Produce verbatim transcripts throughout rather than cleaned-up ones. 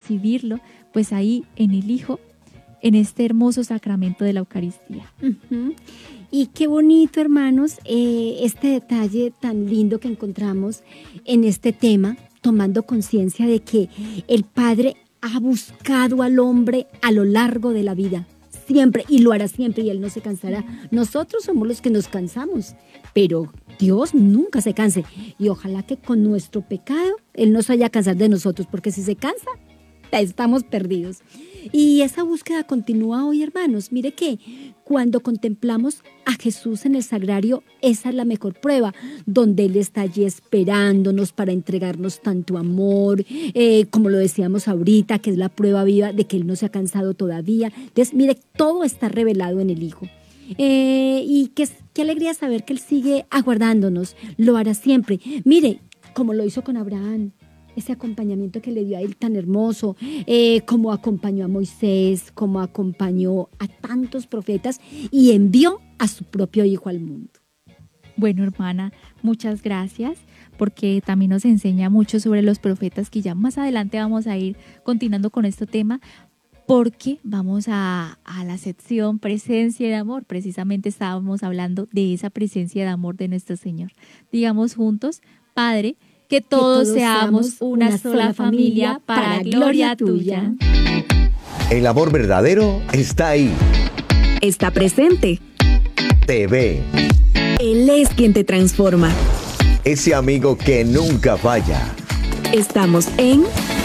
recibirlo, pues ahí en el Hijo, en este hermoso sacramento de la Eucaristía. Uh-huh. Y qué bonito, hermanos, eh, este detalle tan lindo que encontramos en este tema, tomando conciencia de que el Padre ha buscado al hombre a lo largo de la vida, siempre, y lo hará siempre, y Él no se cansará. Nosotros somos los que nos cansamos, pero Dios nunca se canse. Y ojalá que con nuestro pecado Él no se vaya a cansar de nosotros, porque si se cansa, estamos perdidos. Y esa búsqueda continúa hoy, hermanos. Mire que cuando contemplamos a Jesús en el sagrario, esa es la mejor prueba, donde Él está allí esperándonos para entregarnos tanto amor, eh, como lo decíamos ahorita, que es la prueba viva de que Él no se ha cansado todavía. Entonces, mire, todo está revelado en el Hijo. Eh, y qué, qué alegría saber que Él sigue aguardándonos, lo hará siempre. Mire, como lo hizo con Abraham, ese acompañamiento que le dio a él tan hermoso, eh, como acompañó a Moisés, como acompañó a tantos profetas y envió a su propio Hijo al mundo. Bueno, hermana, muchas gracias, porque también nos enseña mucho sobre los profetas, que ya más adelante vamos a ir continuando con este tema, porque vamos a, a la sección Presencia de Amor. Precisamente estábamos hablando de esa presencia de amor de nuestro Señor. Digamos juntos: Padre, que todos, que todos seamos una, una sola, sola familia para, para gloria tuya. El amor verdadero está ahí. Está presente. Te ve. Él es quien te transforma. Ese amigo que nunca falla. Estamos en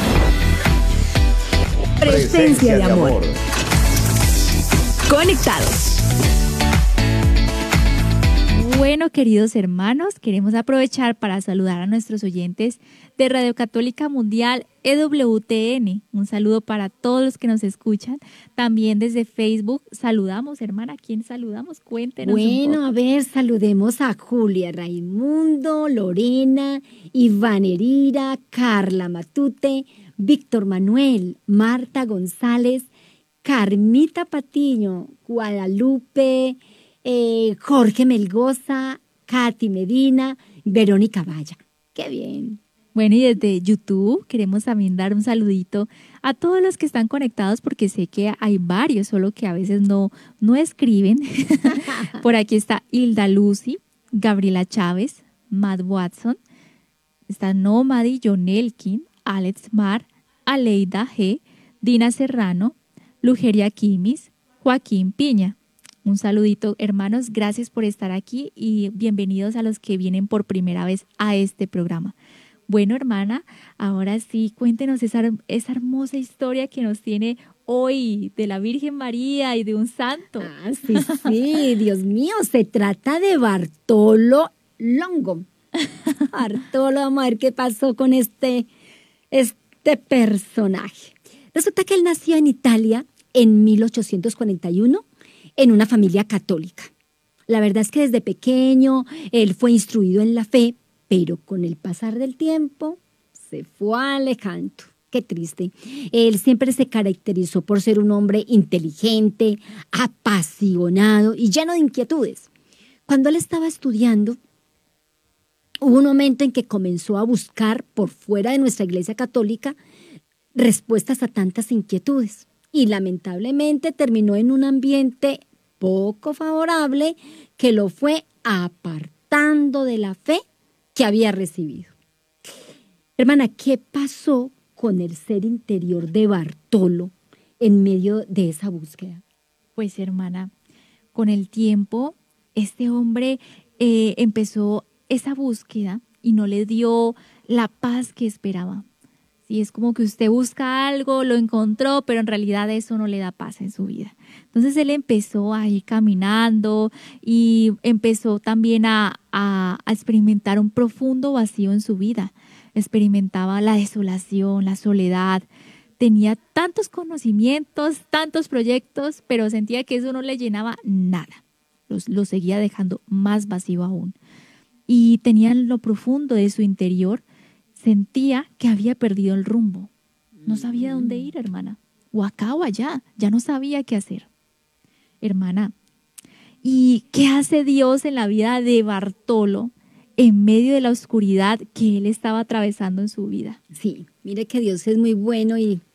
Presencia, Presencia de, amor. de amor. Conectados. Bueno, queridos hermanos, queremos aprovechar para saludar a nuestros oyentes de Radio Católica Mundial E W T N. Un saludo para todos los que nos escuchan. También desde Facebook saludamos, hermana. ¿A quién saludamos? Cuéntenos Bueno, un poco. A ver, saludemos a Julia Raimundo, Lorena, Iván Herira, Carla Matute, Víctor Manuel, Marta González, Carmita Patiño, Guadalupe, Eh, Jorge Melgoza, Katy Medina, Verónica Valla. ¡Qué bien! Bueno, y desde YouTube queremos también dar un saludito a todos los que están conectados, porque sé que hay varios, solo que a veces no, no escriben. Por aquí está Hilda Lucy, Gabriela Chávez, Matt Watson, está Nomadi, John Elkin, Alex Mar, Aleida G, Dina Serrano, Lugeria Quimis, Joaquín Piña. Un saludito, hermanos, gracias por estar aquí y bienvenidos a los que vienen por primera vez a este programa. Bueno, hermana, ahora sí, cuéntenos esa, esa hermosa historia que nos tiene hoy de la Virgen María y de un santo. Ah, sí, sí, Dios mío, se trata de Bartolo Longo. Bartolo, vamos a ver qué pasó con este, este personaje. Resulta que él nació en Italia en mil ochocientos cuarenta y uno, en una familia católica. La verdad es que desde pequeño él fue instruido en la fe, pero con el pasar del tiempo se fue alejando. Qué triste. Él siempre se caracterizó por ser un hombre inteligente, apasionado y lleno de inquietudes. Cuando él estaba estudiando, hubo un momento en que comenzó a buscar por fuera de nuestra iglesia católica respuestas a tantas inquietudes. Y lamentablemente terminó en un ambiente poco favorable que lo fue apartando de la fe que había recibido. Hermana, ¿qué pasó con el ser interior de Bartolo en medio de esa búsqueda? Pues, hermana, con el tiempo este hombre eh, empezó esa búsqueda y no le dio la paz que esperaba. Sí, es como que usted busca algo, lo encontró, pero en realidad eso no le da paz en su vida. Entonces él empezó a ir caminando y empezó también a, a, a experimentar un profundo vacío en su vida. Experimentaba la desolación, la soledad. Tenía tantos conocimientos, tantos proyectos, pero sentía que eso no le llenaba nada. Los, lo seguía dejando más vacío aún. Y tenía en lo profundo de su interior, sentía que había perdido el rumbo. No sabía dónde ir, hermana. O acá o allá. Ya no sabía qué hacer. Hermana, ¿y qué hace Dios en la vida de Bartolo en medio de la oscuridad que él estaba atravesando en su vida? Sí, mire que Dios es muy bueno y